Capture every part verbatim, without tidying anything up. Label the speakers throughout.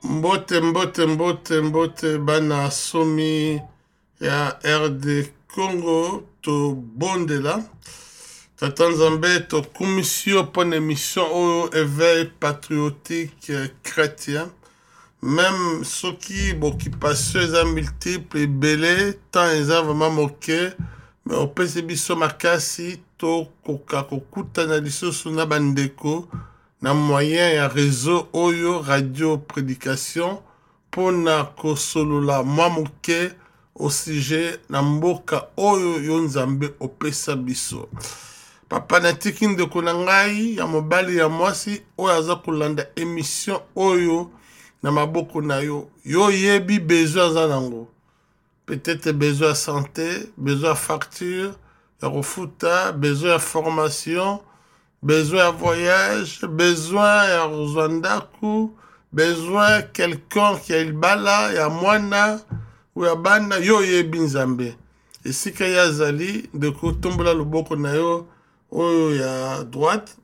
Speaker 1: Mbote mbote mbote mbote bana somi ya R D Congo to bondela Tata Nzambe to commission pour une émission au éveil patriotique chrétien même ceux qui bon qui passent les multiples et belé tant ils ont vraiment moqué mais on peut se biso makasi to koka kokuta na lisusu na bandeko na moyen ya réseau oyo radio prédication pona kosolola mamuke au sujet na mboka oyo yo Nzambe opesa biso papa na tikinde konangai ya mobali ya mwasi oyo aza kolanda émission oyo na maboko na yo yo yebi besoin za nango peut-être besoin de santé besoin de facture ya refuta besoin de formation besoin de voyage, besoin de Rwanda, besoin de quelqu'un qui a le bala, ya mwana, ou ya bana, yo ye binzambe. Et si kaya zali, de ko tombola loboko na yo, oyo ya droite,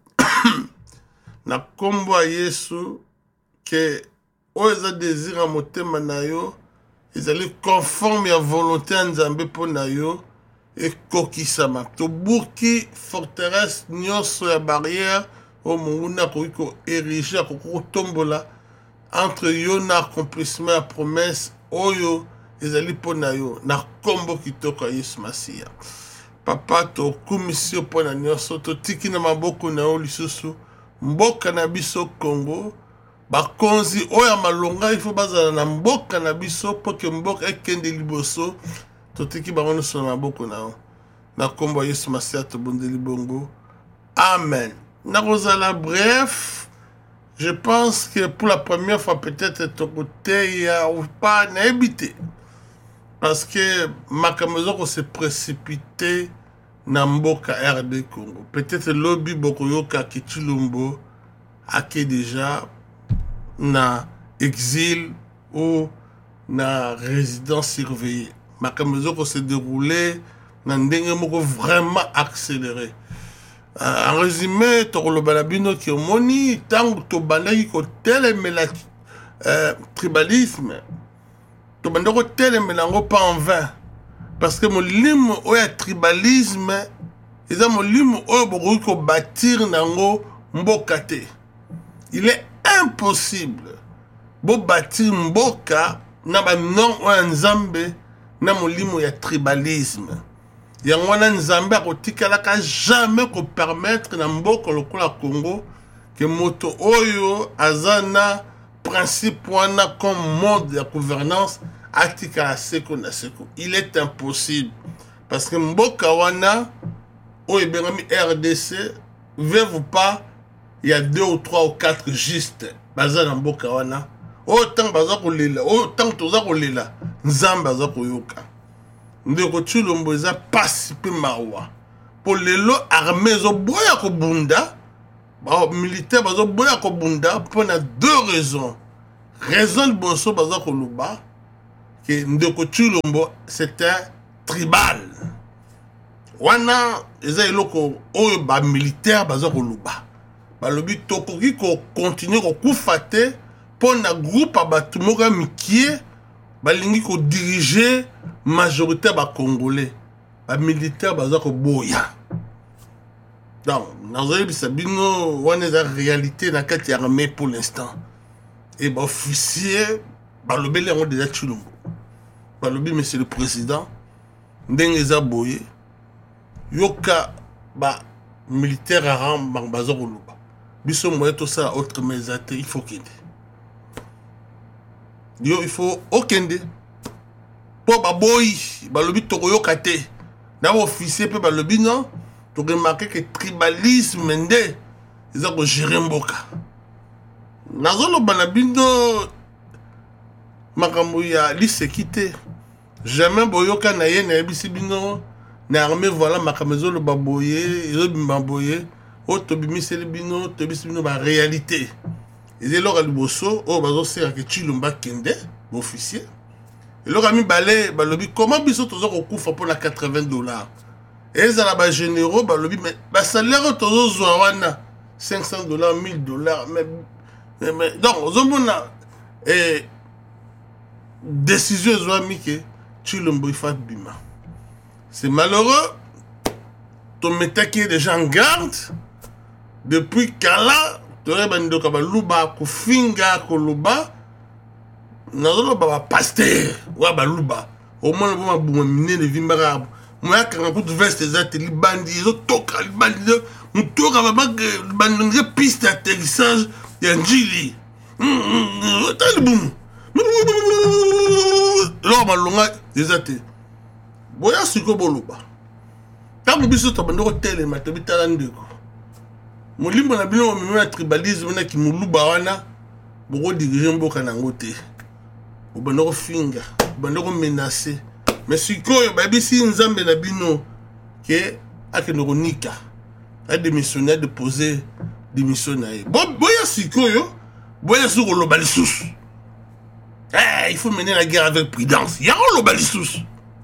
Speaker 1: na kombo a Yesu, que oyo za désir a motema na yo, ezali conforme ya volonté ya Nzambe po na yo, et kokisama to buki forteresse nyonso ya barrière o munguna ko ériger ko tombola entre yo na accomplissement ya promesse oyo ezali pona yo na kombo kitoko Yesu Masia papa to commission pona nyonso to tiki na maboko na yo lisusu mboka na biso Congo bakonzi oyo malonga ifo bazala na mboka na biso po ke mboka ekende liboso totiki bango so na maboko na yo na kombo Yesu Masia to bondeli bongo amen na rozala bref je pense que pour la première fois peut-être ton côté ya ou pas na habité parce que makamezo ko se précipiter na mboka R D Congo peut-être lobby boko yoka kitulumbo ake déjà na exil ou na résidence surveillée makamezo ko se dérouler na ndenge moko vraiment accéléré euh, en résumé to lo balabino ki omoni tango to bandaki ko telemela euh, tribalisme to bandako telemela ngo pas en vain parce que molimo oya tribalisme eza molimo oyo bokoki ko bâtir nango mboka te il est impossible bo bâtir mboka na ba non oya Nzambe na molimo ya tribalisme yango wana Nzambe akotikalaka jamais ko permettre na mboka lokola Congo que moto oyo azana principe wana comme mode de gouvernance atikala seko na seko il est impossible parce que mboka wana oyo bengami R D C veut ou pas il y a deux ou trois ou quatre juste bazana mboka wana autant baza kolela autant toza kolela Nzambe aza koyoka ndeko Tshilombo eza pasi pe mawa po lelo armée zo boya ko bunda ba militaire bazo boya ko bunda pour na deux raisons raison de boso baza ko luba que ndeko Tshilombo c'était tribal wana eza eloko oyo ba militaire baza ko luba ba lobi tokoki ko continuer ko kufate pour na groupe abatu moka mikie balingi ko diriger majorité ba congolais ba militaire baza ko boya donc nazoyi bisabino wana za réalité na kati ya armée pour l'instant et ba officier ba lobele ngo déjà Tshilombo ba lobi monsieur le président ndenge za boye yoka ba militaire aram ba baza ko luba biso moye to ça autre mais il faut qu'il yo il faut okende po baboyi balobi tokoyoka te na officier pe balobi non to remarquer que tribalisme nde eza ko gérer mboka nazoloba na bino makambo ya lisekite jamais boyoka na ye na yebisi bino na armée voilà makambo ezoloba boye ezobima boye o tobimiseli bino tobisi bino ba réalité ezelo liboso o bazosera ke Tshilombo kende officier eloko ami balé balobi comment biso tozo kokufa pour la quatre-vingts dollars et ça la ba généraux balobi mais ba salaire tozo zwa wana cinq cents dollars mille dollars mais mais donc ozomona Et décision ezwami ke Tshilombo ifa bima. C'est malheureux. Ton metaki déjà en garde. Depuis kala, tore bandoka baluba kufinga koluba. Nazoloba ba pasteur wa baluba. Au moins ba buma minene vimbara. Moi quand on veste ezate libandi zo toka libandi mutoka ba bandi piste d'atterrissage ya njili. Talibum. Lo malonga ezate. Boya siko boluba. Tango biso to bandoko tele matabitala ndeko. Molimbo na bino mimena tribalisme na ki muluba wana boko diriger mboka nango te. Bandoko finga, bandoko menacer. Mais sikoyo ba bisi nzambe na bino ke akendoko nika. A démissionner de poser démission na ye. Bo boya sikoyo, boya siko lo balisusu. Eh, il faut mener la guerre avec prudence. Ya lo balisusu.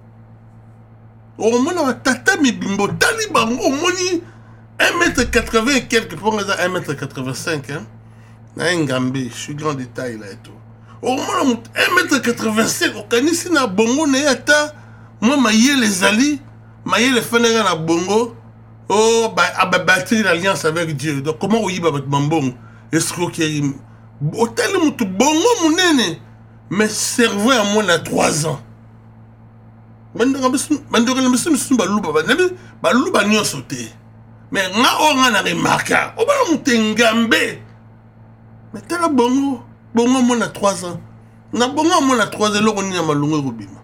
Speaker 1: Au moins, tata mi bimbo taliban au moins un mètre quatre-vingts et quelques pour un mètre quatre-vingt-cinq hein. Na Ngambe, je suis grand détail là et tout. Au moins un mètre quatre-vingt-cinq au kanisi na bongo na yata moi maye les ali, maye les fenega na bongo. Oh bah ababatri l'alliance avec Dieu. Donc comment oui ba bambong escroquerie. Hôtel mutu bongo munene mais cerveau à moins à trois ans. Bandora biso biso baluba banabi baluba nyonso te mais nga o nga na remarka o ba mutengambe mais tala bongo bongo mo na trois ans na bongo mo na trois ans loko ni na malungu robima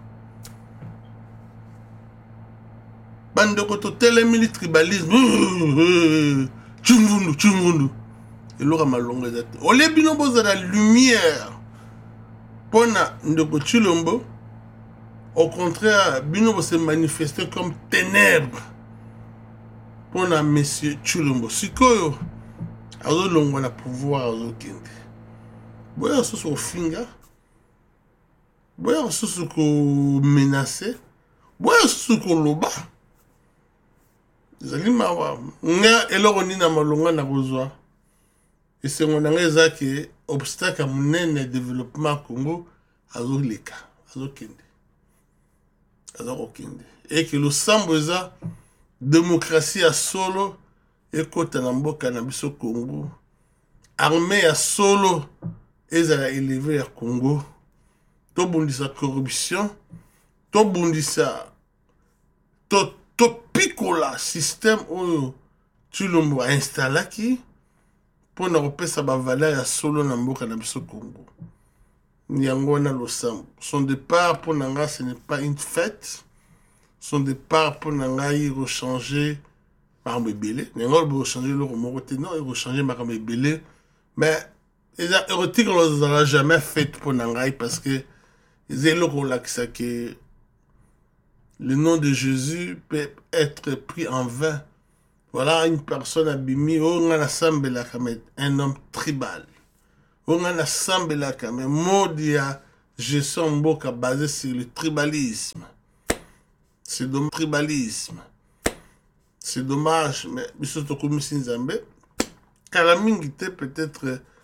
Speaker 1: bandoko to tele mili tribalisme chungundu chungundu eloko malungu ezate ole bino boza la lumière pona ndoko Tshilombo. Au contraire, Bino se manifester comme ténèbres pour la monsieur Tshilombo. Sikoyo, azo longo na pouvoir azo kende. Boya soso au finga, boya soso ko menacer, boya soso ko loba. Zali mawa, nga eloko ni na malonga na kozwa. Et c'est mon angeza que obstacle à mon développement Congo azo leka, azo kende. Et que le samboza démocratie à solo et kota na mboka na biso Congo armée à solo ezala élevé à Congo to bundisa corruption to bundisa to to pikola système oyo Tshilombo a installaki pour na repesa ba valeur ya solo na mboka na biso Congo. Nyangona Losambo. Son départ pour Nanga, ce n'est pas une fête. Son départ pour Nanga, il rechanger par Mébélé. Nanga, il rechanger le Romoroté. Non, il rechanger par Mébélé. Mais, il a érotique, on ne l'a jamais fait pour Nanga parce que, il est là que le nom de Jésus peut être pris en vain. Voilà une personne abîmée, on a un homme tribal. On a assemblé là quand même. Modia, je sens mboka basé sur le tribalisme. C'est dommage. Tribalisme. C'est dommage, mais surtout comme Sinzambe, Karamingi peut-être